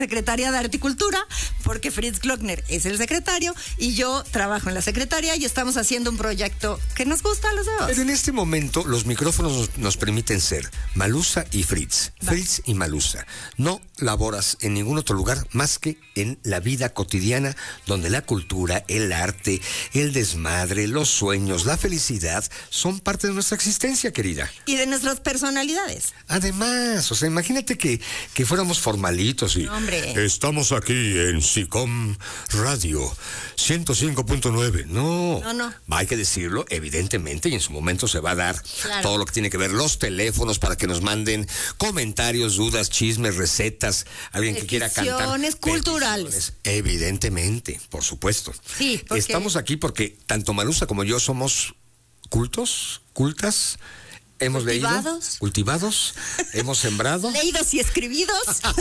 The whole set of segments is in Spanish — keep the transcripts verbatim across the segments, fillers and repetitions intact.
Secretaría de Arte y Cultura, porque Fritz Glockner es el secretario y yo trabajo en la secretaría y estamos haciendo un proyecto que nos gusta a los dos. Pero en este momento los micrófonos nos, nos permiten ser Malusa y Fritz, Va. Fritz y Malusa. No laboras en ningún otro lugar más que en la vida cotidiana, donde la cultura, el arte, el desmadre, los sueños, la felicidad son parte de nuestra existencia, querida. Y de nuestras personalidades. Además, o sea, imagínate que, que fuéramos formalitos y... No, estamos aquí en SICOM Radio ciento cinco punto nueve. No, no, no. Hay que decirlo, evidentemente, y en su momento se va a dar claro. todo lo que tiene que ver, los teléfonos para que nos manden comentarios, dudas, chismes, recetas, alguien que quiera cantar. Peticiones culturales. Evidentemente, por supuesto. Sí, porque... Estamos aquí porque tanto Malusa como yo somos cultos, cultas. Hemos ¿Cultivados? leído, cultivados, hemos sembrado. Leídos y escribidos.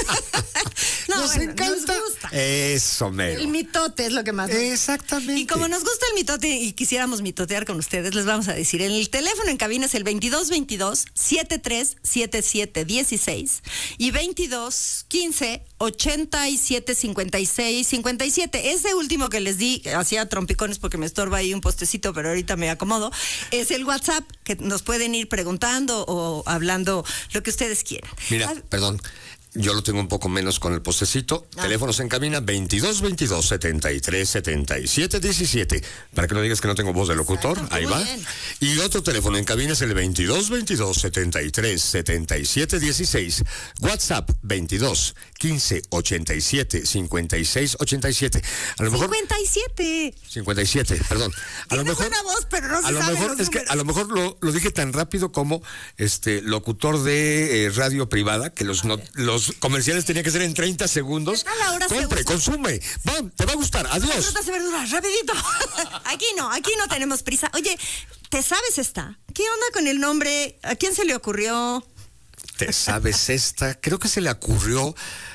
no, nos bueno, encanta. Nos gusta. Eso, mero. El mitote es lo que más nos gusta. Exactamente. Y como nos gusta el mitote y quisiéramos mitotear con ustedes, les vamos a decir, el teléfono en cabina es el veintidós veintidós, setenta y tres setenta y siete dieciséis y veintidós quince ochenta y siete cincuenta y seis cincuenta y siete. Ese último que les di, hacía trompicones porque me estorba ahí un postecito, pero ahorita me acomodo, es el WhatsApp, que nos pueden ir preguntando preguntando o hablando lo que ustedes quieran. Mira, ah, perdón, yo lo tengo un poco menos con el postecito. Ah. Teléfonos en cabina veintidós veintidós, setenta y tres setenta y siete diecisiete. Para que no digas que no tengo voz de locutor, exacto, ahí va. Bien. Y otro teléfono en cabina es el veintidós veintidós, setenta y tres setenta y siete dieciséis. WhatsApp veintidós quince ochenta y siete cincuenta y seis ochenta y siete. A lo mejor cincuenta y siete. cincuenta y siete, perdón. A lo mejor buena voz, pero no se a lo sabe mejor los es que números. a lo mejor lo, lo dije tan rápido como este locutor de eh, radio privada, que los no, los comerciales tenían que ser en treinta segundos. A la hora compre, consume. Va, te va a gustar. Adiós. Frutas y verduras, rapidito. Aquí no, aquí no tenemos prisa. Oye, ¿te sabes esta? ¿Qué onda con el nombre? ¿A quién se le ocurrió? ¿Te sabes esta? Creo que se le ocurrió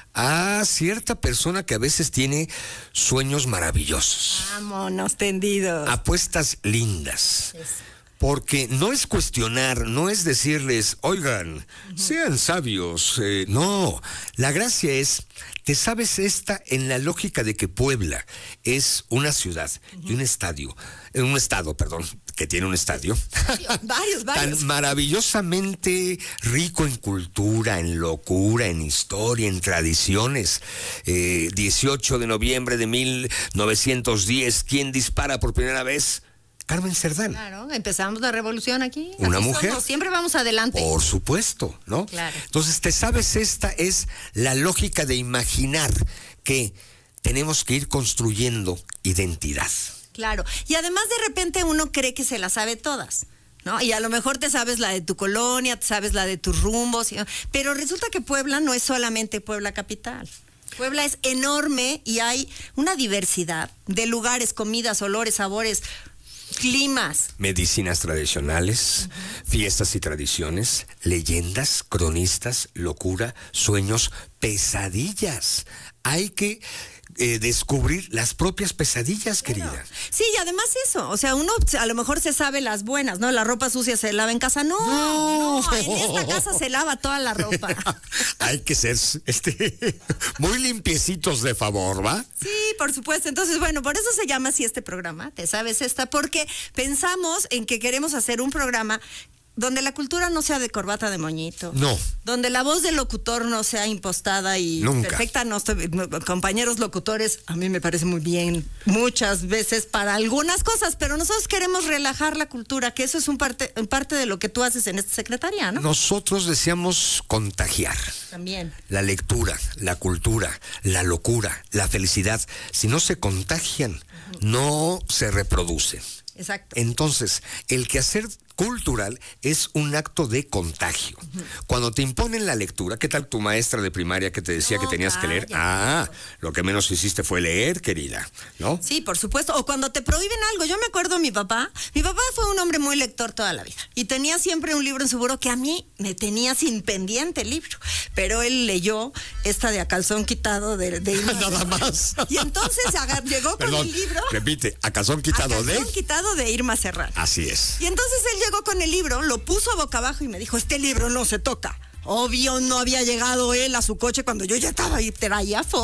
a cierta persona que a veces tiene sueños maravillosos. Vámonos tendidos. Apuestas lindas. Eso. Porque no es cuestionar, no es decirles, oigan, uh-huh. sean sabios. Eh, no, la gracia es, ¿te sabes esta en la lógica de que Puebla es una ciudad uh-huh. y un estadio, eh, un estado, perdón, que tiene un estadio? Varios, varios. Tan maravillosamente rico en cultura, en locura, en historia, en tradiciones. Eh, dieciocho de noviembre de mil novecientos diez, ¿quién dispara por primera vez? Carmen Cerdán. Claro, empezamos la revolución aquí. Una aquí mujer. Somos, siempre vamos adelante. Por supuesto, ¿no? Claro. Entonces, ¿te sabes? Esta es la lógica de imaginar que tenemos que ir construyendo identidad. Claro. Y además de repente uno cree que se las sabe todas, ¿no? Y a lo mejor te sabes la de tu colonia, te sabes la de tus rumbos, pero resulta que Puebla no es solamente Puebla capital. Puebla es enorme y hay una diversidad de lugares, comidas, olores, sabores, climas. Medicinas tradicionales, uh-huh. fiestas y tradiciones, leyendas, cronistas, locura, sueños, pesadillas. Hay que eh, descubrir las propias pesadillas, querida. Bueno, sí, y además eso, o sea, uno a lo mejor se sabe las buenas, ¿no? La ropa sucia se lava en casa. No, no, no en esta casa se lava toda la ropa. Hay que ser este muy limpiecitos de favor, ¿va? Sí, por supuesto. Entonces, bueno, por eso se llama así este programa, ¿te sabes esta? Porque pensamos en que queremos hacer un programa donde la cultura no sea de corbata de moñito. No. Donde la voz del locutor no sea impostada y Nunca. perfecta. No estoy, no, compañeros locutores, a mí me parece muy bien muchas veces para algunas cosas, pero nosotros queremos relajar la cultura, que eso es un parte, parte de lo que tú haces en esta secretaría, ¿no? Nosotros deseamos contagiar. También. La lectura, la cultura, la locura, la felicidad. Si no se contagian, uh-huh. no se reproducen. Exacto. Entonces, el quehacer cultural es un acto de contagio. Uh-huh. Cuando te imponen la lectura, ¿qué tal tu maestra de primaria que te decía no, que tenías que leer? Ah, lo que menos hiciste fue leer, querida, ¿no? Sí, por supuesto. O cuando te prohíben algo. Yo me acuerdo mi papá. Mi papá fue un hombre muy lector toda la vida. Y tenía siempre un libro en su buró que a mí me tenía sin pendiente el libro. Pero él leyó esta de A Calzón Quitado de, de Irma. Nada más. Y entonces agar, llegó Perdón, con el libro. Repite, A Calzón Quitado a de... Calzón Quitado de Irma Serrano. Así es. Y entonces él llegó con el libro, lo puso boca abajo y me dijo, este libro no se toca. Obvio, no había llegado él a su coche cuando yo ya estaba ahí, traía fotos.